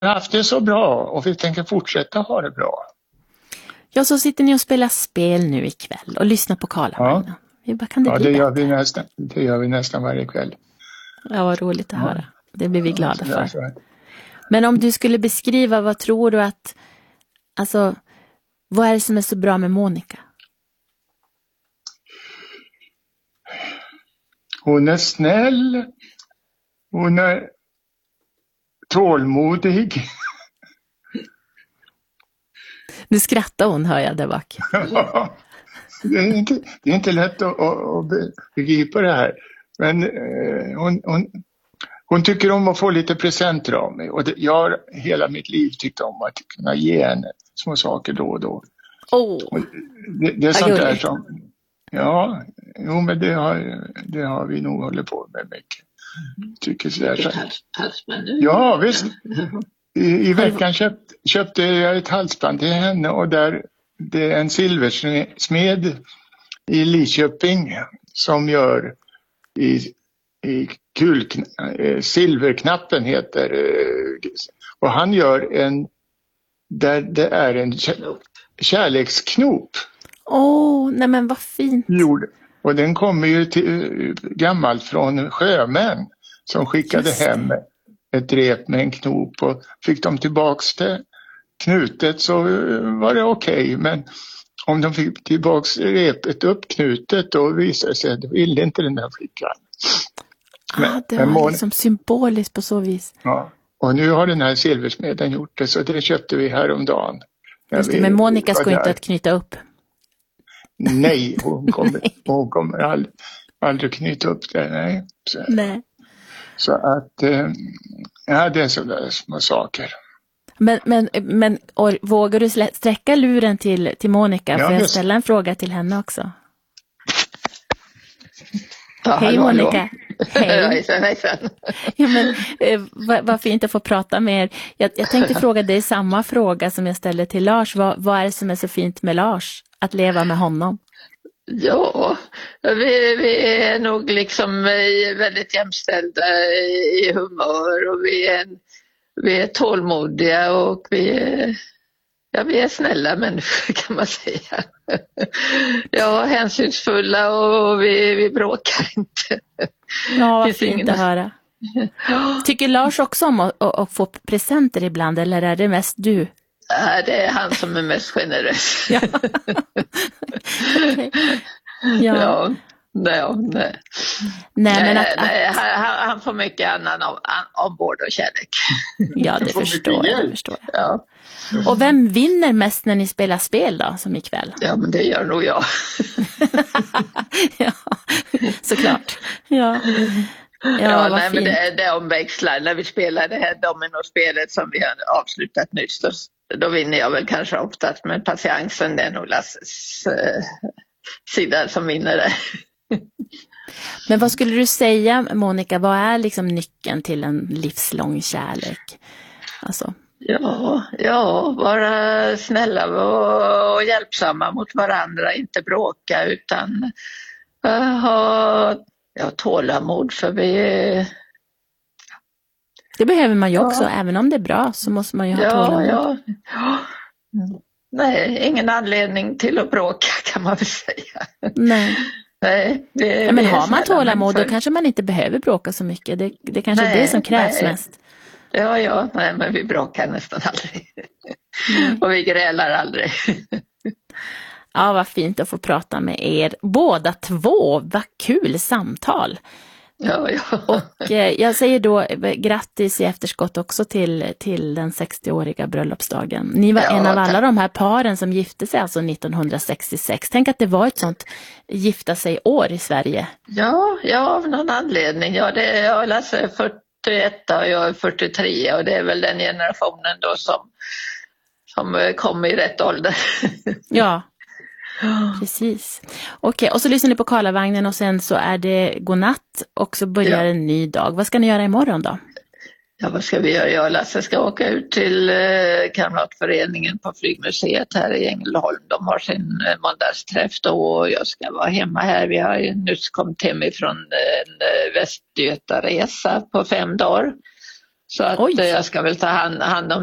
haft det så bra och vi tänker fortsätta ha det bra. Ja, så sitter ni och spelar spel nu ikväll och lyssnar på Karlavagnen. Ja, Vad kan det bli det gör vi nästan varje kväll. Ja, vad roligt att höra. Det blir vi glada för. Men om du skulle beskriva, vad tror du att, alltså, vad är det som är så bra med Monica? Hon är snäll, hon är tålmodig. Nu skrattar hon, hör jag där bak. Det är inte lätt att begripa det här. Men hon tycker om att få lite presenter av mig. Och jag har hela mitt liv tyckt om att kunna ge henne små saker då och då. Det är sånt där som... Ja, men det har vi nog hållit på med mycket. Tycker så. Ja, visst. I veckan köpte jag ett halsband till henne och där det är en silversmed i Lidköping som gör silverknappen heter, och han gör en där det är en kärleksknop. Nej men vad fint. Och den kommer ju gammalt från sjömän som skickade hem ett rep med en knop, och fick de tillbaks det knutet så var det okej. Men om de fick tillbaks repet uppknutet, då visade sig att det ville inte den där flickan. Det var liksom symboliskt på så vis. Ja, och nu har den här silversmeden gjort det, så det köpte vi häromdagen. Just det, men Monica ska inte att knyta upp. Nej, hon kommer aldrig knyta upp det. Nej. Så att det är sådär små saker. Men vågar du sträcka luren till Monica? Får jag ställa en fråga till henne också? Ja, hej Monica. Hej. Ja, men vad fint att få prata med er. Jag tänkte fråga dig samma fråga som jag ställde till Lars. Vad är det som är så fint med Lars? Att leva med honom? Ja, vi är nog liksom väldigt jämställda i humör, och vi är tålmodiga, och vi är snälla människor, kan man säga. Ja, hänsynsfulla, och vi bråkar inte. Ja, vad fint att höra. Tycker Lars också om att få presenter ibland, eller är det mest du? Det är han som är mest generös. Ja. Okay. Ja. Nej, han får mycket annan omvård och kärlek. Ja, det förstår jag. Ja. Och vem vinner mest när ni spelar spel då, som ikväll? Ja, men det gör nog jag. Ja, såklart. Ja, men det omväxlar. När vi spelar det här dominospelet som vi har avslutat nyss, då vinner jag väl kanske oftast, men patiensen, det är nog Lasses sida som vinner det. Men vad skulle du säga, Monica, vad är liksom nyckeln till en livslång kärlek? Alltså. Ja, vara snälla och hjälpsamma mot varandra, inte bråka, utan ha tålamod, för det behöver man ju också, även om det är bra så måste man ju ha tålamod. Ja. Nej, ingen anledning till att bråka, kan man väl säga. Nej, men har man tålamod då kanske man inte behöver bråka så mycket. Det kanske är det som krävs mest. Nej, men vi bråkar nästan aldrig. Och vi grälar aldrig. Ja, vad fint att få prata med er båda två. Vad kul samtal. Ja. Och jag säger då grattis i efterskott också till den 60-åriga bröllopsdagen. Ni var en av alla de här paren som gifte sig alltså 1966. Tänk att det var ett sånt gifta sig år i Sverige. Ja, av någon anledning. Ja, jag läser 41 och jag är 43, och det är väl den generationen då som kom i rätt ålder. Ja. Precis. Okej, och så lyssnar ni på Karlavagnen, och sen så är det godnatt och så börjar en ny dag. Vad ska ni göra imorgon då? Ja, vad ska vi göra? Jag och Lasse ska åka ut till Kamratföreningen på Flygmuseet här i Ängelholm. De har sin måndagsträff då, och jag ska vara hemma här. Vi har ju nyss kommit hem ifrån en Västgötaresa på 5 dagar. Så att jag ska väl ta hand om